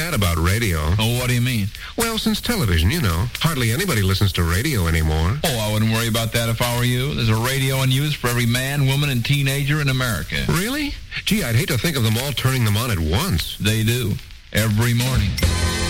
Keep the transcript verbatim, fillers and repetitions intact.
bad about radio. Oh, what do you mean? Well, since television, you know, hardly anybody listens to radio anymore. Oh, I wouldn't worry about that if I were you. There's a radio in use for every man, woman, and teenager in America. Really? Gee, I'd hate to think of them all turning them on at once. They do. Every morning.